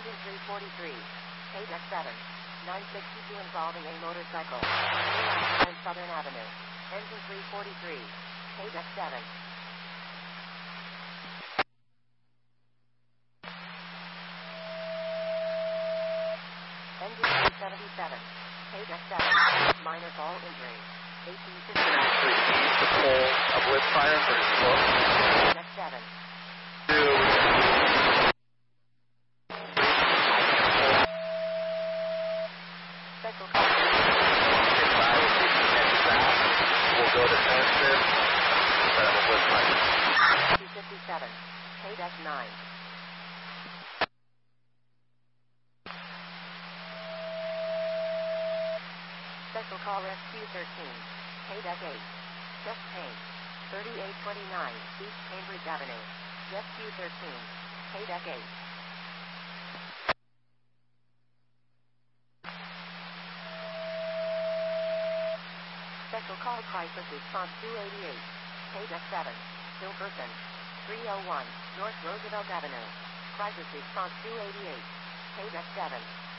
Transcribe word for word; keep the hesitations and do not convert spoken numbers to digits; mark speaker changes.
Speaker 1: Engine three forty-three. Paydeck seven. nine sixty-two involving a motorcycle. three ninety-nine Southern Avenue. Engine three forty-three. Paydeck seven. Engine three seventy-seven. Paydeck seven. Minor ball injury. eighteen fifty-nine.
Speaker 2: The pole of with fire first floor.
Speaker 1: Paydeck seven.
Speaker 2: Two.
Speaker 1: Special call.
Speaker 2: We'll go to transfer. Set up with fire.
Speaker 1: two fifty-seven. Paydeck nine. Special call Rescue thirteen. Paydeck eight. Chest pain. thirty-eight twenty-nine East Cambridge Avenue. Rescue thirteen. Paydeck eight. Special call Crisis Response two eighty-eight. Paydeck seven. Silverton. three oh one North Roosevelt Avenue. Crisis Response two eighty-eight. Paydeck seven.